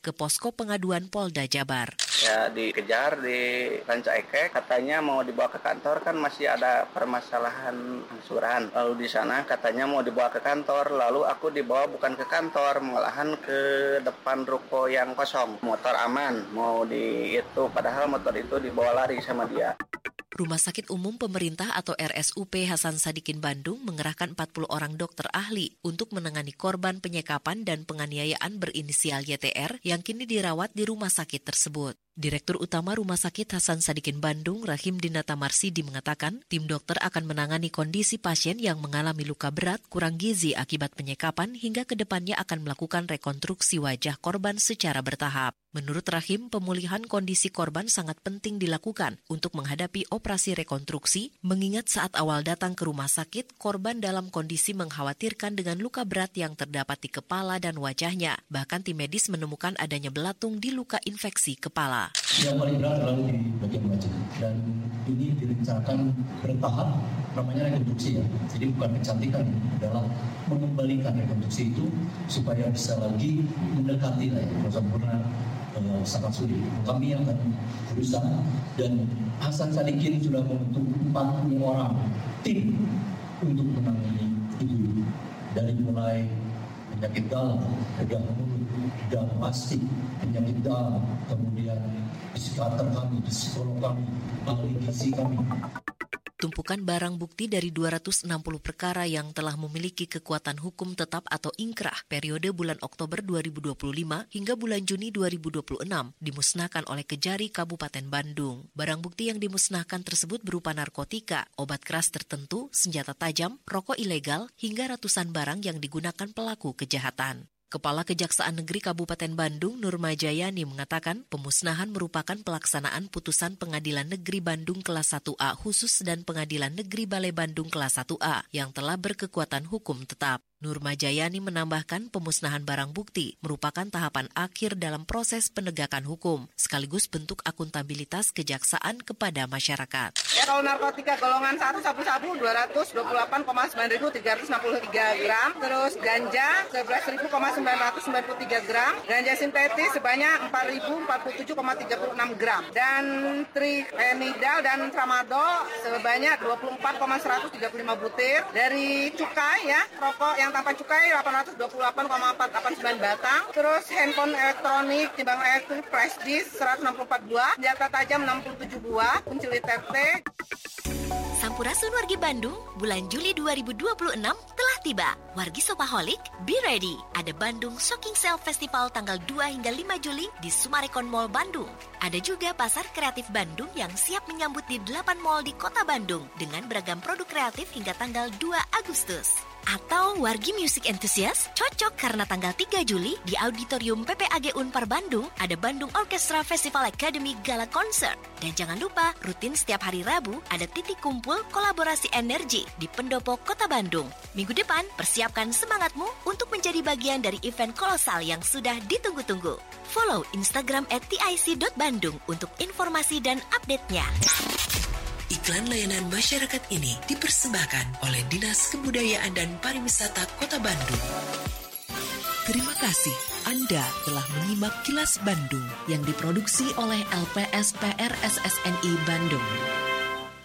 ke posko pengaduan Polda Jabar. Ya dikejar di Rancaikek, katanya mau dibawa ke kantor, kan masih ada permasalahan angsuran. Lalu di sana katanya mau dibawa ke kantor, lalu aku dibawa bukan ke kantor, malahan ke depan ruko yang kosong. Motor aman, mau padahal motor itu dibawa lari sama dia. Rumah Sakit Umum Pemerintah atau RSUP Hasan Sadikin Bandung mengerahkan 40 orang dokter ahli untuk menangani korban penyekapan dan penganiayaan berinisial YTR yang kini dirawat di rumah sakit tersebut. Direktur Utama Rumah Sakit Hasan Sadikin Bandung, Rahim Dinata Marsidi mengatakan, tim dokter akan menangani kondisi pasien yang mengalami luka berat, kurang gizi akibat penyekapan hingga ke depannya akan melakukan rekonstruksi wajah korban secara bertahap. Menurut Rahim, pemulihan kondisi korban sangat penting dilakukan untuk menghadapi operasi rekonstruksi, mengingat saat awal datang ke rumah sakit, korban dalam kondisi mengkhawatirkan dengan luka berat yang terdapat di kepala dan wajahnya. Bahkan tim medis menemukan adanya belatung di luka infeksi kepala. Yang paling berat adalah di bagian wajah, dan ini direncanakan bertahap, namanya rekonstruksi ya. Jadi bukan kecantikan, adalah mengembalikan rekonstruksi itu supaya bisa lagi mendekati sempurna. Sangat sulit. Kami akan berusaha, dan Hasan Sadikin sudah membentuk 40 orang tim untuk menangani itu, dari mulai penyakit dalam, bedah mulut, bedah plastik, penyakit dalam, kemudian psikiater kami, psikolog kami, ahli gizi kami. Tumpukan barang bukti dari 260 perkara yang telah memiliki kekuatan hukum tetap atau ingkrah periode bulan Oktober 2025 hingga bulan Juni 2026 dimusnahkan oleh Kejari Kabupaten Bandung. Barang bukti yang dimusnahkan tersebut berupa narkotika, obat keras tertentu, senjata tajam, rokok ilegal, hingga ratusan barang yang digunakan pelaku kejahatan. Kepala Kejaksaan Negeri Kabupaten Bandung, Nurmajayani mengatakan pemusnahan merupakan pelaksanaan putusan Pengadilan Negeri Bandung Kelas 1A khusus dan Pengadilan Negeri Balai Bandung Kelas 1A yang telah berkekuatan hukum tetap. Nurmajayani menambahkan pemusnahan barang bukti merupakan tahapan akhir dalam proses penegakan hukum, sekaligus bentuk akuntabilitas kejaksaan kepada masyarakat. Ya, kalau narkotika golongan 1 sabu-sabu 228,9363 gram, terus ganja 11.993 gram, ganja sintetis sebanyak 4.047,36 gram, dan tripenidal dan tramadol sebanyak 24,135 butir. Dari cukai ya, rokok yang tanpa cukai 828,489 batang, terus handphone elektronik, timbangan elektrik flash disk 164 buah, senjata tajam 67 buah, kunci TT. Sampurasun wargi Bandung, bulan Juli 2026 telah tiba. Wargi Shopaholic, be ready. Ada Bandung Shocking Sale Festival tanggal 2 hingga 5 Juli di Summarecon Mall Bandung. Ada juga Pasar Kreatif Bandung yang siap menyambut di 8 mall di Kota Bandung dengan beragam produk kreatif hingga tanggal 2 Agustus. Atau wargi music enthusiast cocok karena tanggal 3 Juli di Auditorium PPAG Unpar Bandung ada Bandung Orchestra Festival Academy Gala Concert. Dan jangan lupa, rutin setiap hari Rabu ada titik kumpul kolaborasi energi di Pendopo Kota Bandung. Minggu depan, persiapkan semangatmu untuk menjadi bagian dari event kolosal yang sudah ditunggu-tunggu. Follow Instagram @tic.bandung untuk informasi dan update-nya. Iklan layanan masyarakat ini dipersembahkan oleh Dinas Kebudayaan dan Pariwisata Kota Bandung. Terima kasih Anda telah menyimak Kilas Bandung yang diproduksi oleh LPSPR SSNI Bandung.